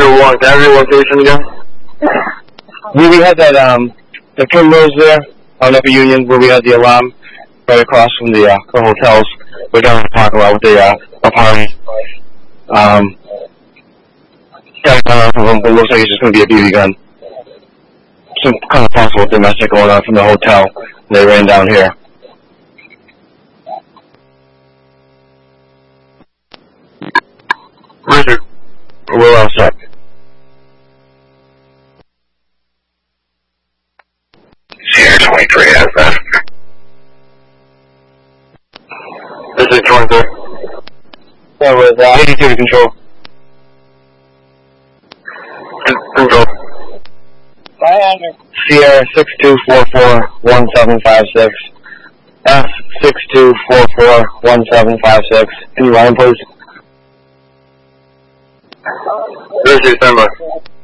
1, can I have your location again? We had that, the Primrose there, on Upper Union, where we had the alarm right across from the hotels. We're down in the parking lot with the party. It looks like it's just going to be a BB gun. Some kind of possible domestic going on from the hotel. They ran down here. Richard. We're all set. Sierra 23 SF. This is 23. That was 82 to control. Control. Sierra 62441756. F62441756. Can you run, please? This is December.